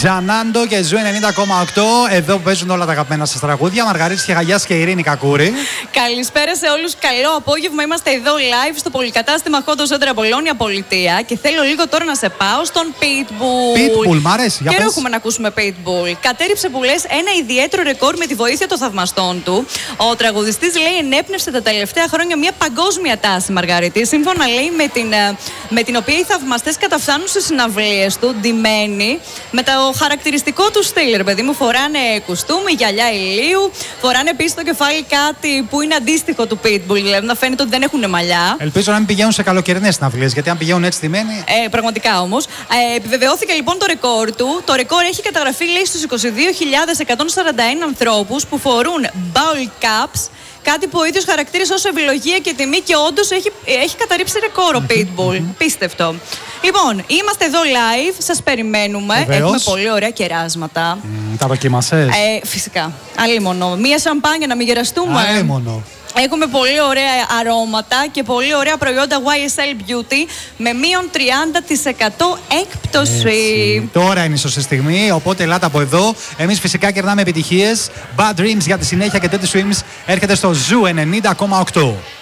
Τζανάντο και Ζου 90,8. Εδώ που παίζουν όλα τα αγαπημένα σας τραγούδια. Μαργαρίτης Χαγιάς και Ειρήνη Κακούρη. Καλησπέρα σε όλους. Καλό απόγευμα. Είμαστε εδώ live στο πολυκατάστημα Χόντο Σέντρα Πολώνια Πολιτεία. Και θέλω λίγο τώρα να σε πάω στον Pitbull. Pitbull, μ' αρέσει. Καιρό έχουμε να ακούσουμε Pitbull. Κατέριψε που λες ένα ιδιαίτερο ρεκόρ με τη βοήθεια των θαυμαστών του. Ο τραγουδιστής λέει ενέπνευσε τα τελευταία χρόνια μια παγκόσμια τάση, Μαργαρίτη. Σύμφωνα λέει με την οποία οι θαυμαστές καταφθάνουν στις συναυλίες του ντυμένοι με το χαρακτηριστικό του στυλ, ρε παιδί μου. Φοράνε κουστούμι, γυαλιά ηλίου, φοράνε επίσης στο κεφάλι κάτι που είναι αντίστοιχο του Pitbull, δηλαδή να φαίνεται ότι δεν έχουν μαλλιά. Ελπίζω να μην πηγαίνουν σε καλοκαιρινές συναυλίες, γιατί αν πηγαίνουν έτσι ντυμένοι. Πραγματικά όμως. Επιβεβαιώθηκε λοιπόν το ρεκόρ του. Το ρεκόρ έχει καταγραφεί, λέει, στους 22.141 ανθρώπους που φορούν ball caps. Κάτι που ο ίδιος χαρακτήρισε ως ευλογία και τιμή και όντως έχει καταρρύψει ρεκόρ ο Pitbull. Πίστευτο. Λοιπόν, είμαστε εδώ live, σας περιμένουμε. Βεβαίως. Έχουμε πολύ ωραία κεράσματα. Τα δοκίμασες? Φυσικά. Αλίμονο. Μία σαμπάνια να μην γεραστούμε. Αλίμονο. Έχουμε πολύ ωραία αρώματα και πολύ ωραία προϊόντα YSL Beauty με μείον 30% έκπτωση. Έτσι. Τώρα είναι η σωστή στιγμή, οπότε ελάτε από εδώ. Εμείς φυσικά κερνάμε επιτυχίες. Bad Dreams για τη συνέχεια και Teddy Swims έρχεται στο Zoo 90,8.